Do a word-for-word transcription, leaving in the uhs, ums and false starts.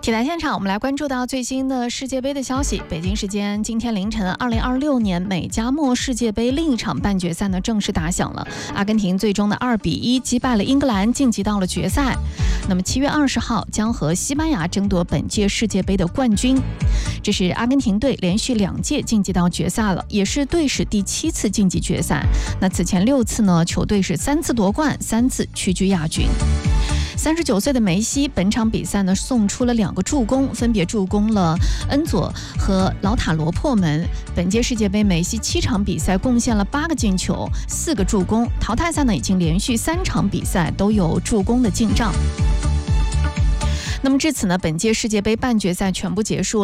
体坛现场，我们来关注到最新的世界杯的消息。北京时间今天凌晨，二零二六年美加墨世界杯另一场半决赛呢正式打响了。阿根廷最终的二比一击败了英格兰，晋级到了决赛。那么七月二十号将和西班牙争夺本届世界杯的冠军。这是阿根廷队连续两届晋级到决赛了，也是队史第七次晋级决赛。那此前六次呢，球队是三次夺冠，三次屈居亚军。三十九岁的梅西本场比赛呢送出了两个助攻，分别助攻了恩佐和劳塔罗破门。本届世界杯梅西七场比赛贡献了八个进球，四个助攻。淘汰赛呢已经连续三场比赛都有助攻的进账。那么至此呢，本届世界杯半决赛全部结束了。